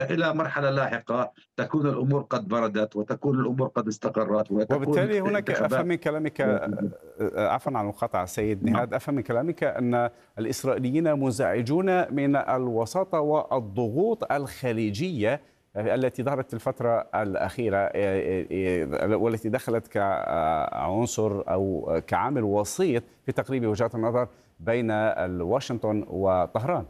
إلى مرحلة لاحقة تكون الأمور قد بردت وتكون الأمور قد استقرت وتكون وبالتالي هناك أفهم انتخابات. من كلامك، عفوا عن المقاطعة سيد نعم. نهاد، أفهم من كلامك أن الإسرائيليين منزعجون من الوساطة والضغوط الخليجية التي ظهرت في الفترة الأخيرة، والتي دخلت كعنصر أو كعامل وسيط في تقريب وجهات النظر بين واشنطن وطهران.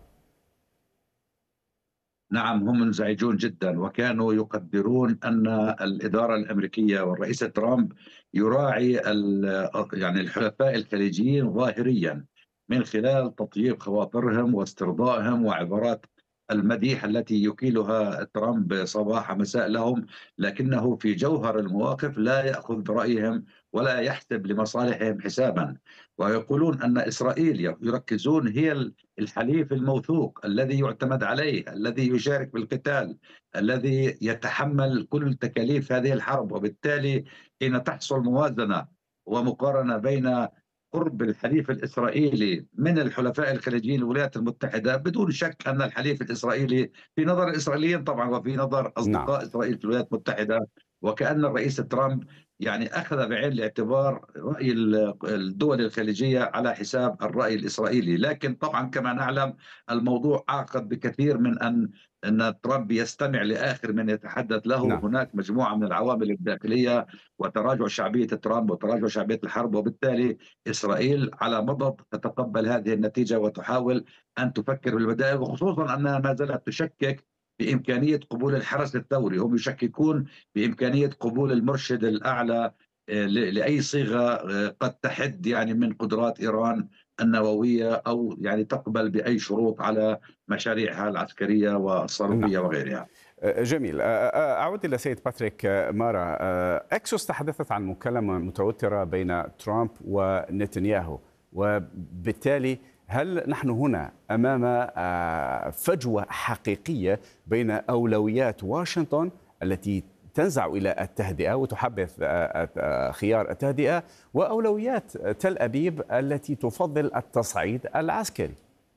نعم، هم منزعجون جدا، وكانوا يقدرون أن الإدارة الأمريكية والرئيس ترامب يراعي يعني الحلفاء الخليجيين ظاهريا من خلال تطييب خواطرهم واسترضائهم وعبارات المديح التي يكيلها ترامب صباح مساء لهم، لكنه في جوهر المواقف لا يأخذ برأيهم ولا يحسب لمصالحهم حسابا. ويقولون أن إسرائيل يركزون هي الحليف الموثوق الذي يعتمد عليه، الذي يشارك بالقتال، الذي يتحمل كل تكاليف هذه الحرب. وبالتالي حين تحصل موازنة ومقارنة بين قرب الحليف الإسرائيلي من الحلفاء الخليجيين الولايات المتحدة، بدون شك أن الحليف الإسرائيلي في نظر الإسرائيليين طبعا وفي نظر نعم. أصدقاء إسرائيل في الولايات المتحدة، وكأن الرئيس ترامب يعني أخذ بعين الاعتبار رأي الدول الخليجية على حساب الرأي الإسرائيلي. لكن طبعا كما نعلم الموضوع أعقد بكثير من أن ترامب يستمع لآخر من يتحدث له. نعم. هناك مجموعة من العوامل الداخلية وتراجع شعبية ترامب وتراجع شعبية الحرب، وبالتالي إسرائيل على مضض تتقبل هذه النتيجة وتحاول أن تفكر بالبدائل، وخصوصا أنها ما زالت تشكك بإمكانية قبول الحرس الثوري. هم يشككون بإمكانية قبول المرشد الأعلى لأي صيغة قد تحد يعني من قدرات إيران النووية، أو يعني تقبل بأي شروط على مشاريعها العسكرية نعم. والصاروخية وغيرها. جميل. أعود إلى سيد باتريك مارا. أكسوس تحدثت عن مكالمة متوترة بين ترامب ونتنياهو، وبالتالي هل نحن هنا أمام فجوة حقيقية بين أولويات واشنطن التي تنزع إلى التهدئة وتحبذ خيار التهدئة، وأولويات تل أبيب التي تفضل التصعيد العسكري؟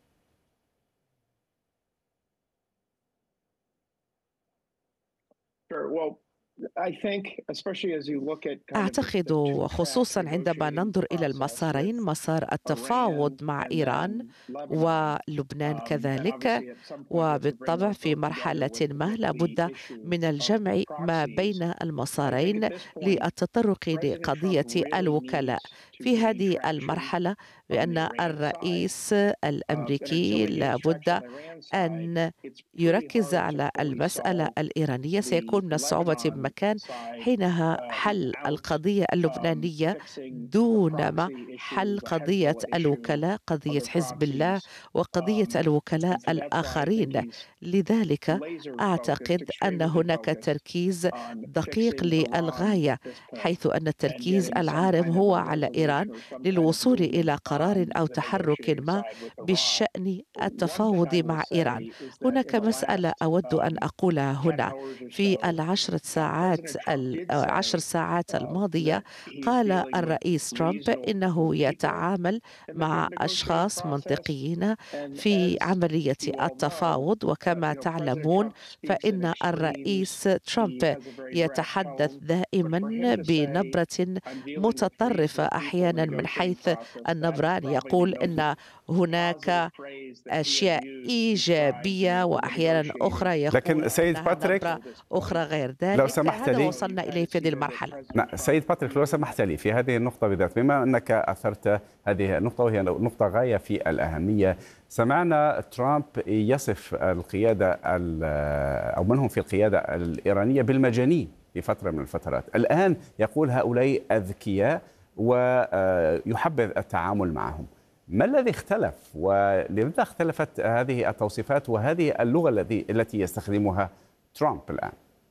أعتقد، وخصوصا عندما ننظر إلى المسارين، مسار التفاوض مع إيران ولبنان كذلك، وبالطبع في مرحلة ما لابد من الجمع ما بين المسارين للتطرق لقضية الوكلاء. في هذه المرحلة بأن الرئيس الأمريكي لابد أن يركز على المسألة الإيرانية. سيكون من الصعوبة بمكان حينها حل القضية اللبنانية دونما حل قضية الوكلاء، قضية حزب الله وقضية الوكلاء الآخرين. لذلك أعتقد أن هناك تركيز دقيق للغاية، حيث أن التركيز العارم هو على إيران للوصول إلى قرار أو تحرك ما بالشأن التفاوض مع إيران. هناك مسألة أود أن أقولها هنا. في العشر ساعات الماضية قال الرئيس ترامب إنه يتعامل مع أشخاص منطقيين في عملية التفاوض، وكما تعلمون فإن الرئيس ترامب يتحدث دائما بنبرة متطرفة أحيانا من حيث النبرة، يقول إن هناك أشياء إيجابية وأحيانا أخرى لكن يقول سيد أنها باتريك، نبرة أخرى غير لو ذلك. سمحت هذا لي، وصلنا إليه في هذه المرحلة. سيد باتريك لو سمحت لي في هذه النقطة بالذات، بما أنك أثرت هذه النقطة وهي نقطة غاية في الأهمية. سمعنا ترامب يصف القيادة أو من هم في القيادة الإيرانية بالمجانين في فترة من الفترات. الآن يقول هؤلاء أذكياء ويحبذ التعامل معهم. ما الذي اختلف ولماذا اختلفت هذه التوصيفات وهذه اللغة التي يستخدمها ترامب الآن؟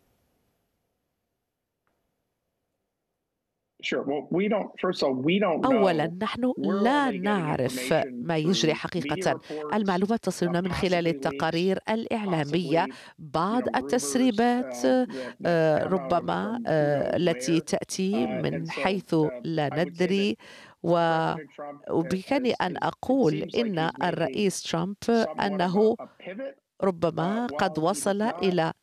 أولا، نحن لا نعرف ما يجري حقيقة. المعلومات تصلنا من خلال التقارير الإعلامية، بعض التسريبات ربما التي تأتي من حيث لا ندري. وبإمكاني أن أقول إن الرئيس ترامب أنه ربما قد وصل إلى